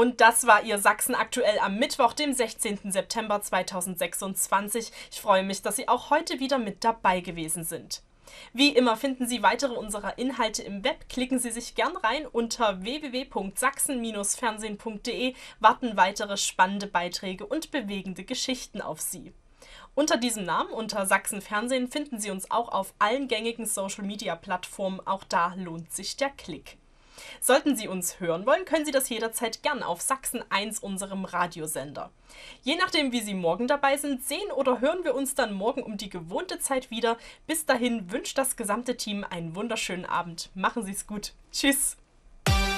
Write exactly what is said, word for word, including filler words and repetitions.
Und das war Ihr Sachsen aktuell am Mittwoch, dem sechzehnten September zweitausendsechsundzwanzig. Ich freue mich, dass Sie auch heute wieder mit dabei gewesen sind. Wie immer finden Sie weitere unserer Inhalte im Web. Klicken Sie sich gern rein unter w w w punkt sachsen Bindestrich fernsehen punkt de, warten weitere spannende Beiträge und bewegende Geschichten auf Sie. Unter diesem Namen, unter Sachsen Fernsehen, finden Sie uns auch auf allen gängigen Social-Media-Plattformen. Auch da lohnt sich der Klick. Sollten Sie uns hören wollen, können Sie das jederzeit gern auf Sachsen eins, unserem Radiosender. Je nachdem, wie Sie morgen dabei sind, sehen oder hören wir uns dann morgen um die gewohnte Zeit wieder. Bis dahin wünscht das gesamte Team einen wunderschönen Abend. Machen Sie es gut. Tschüss!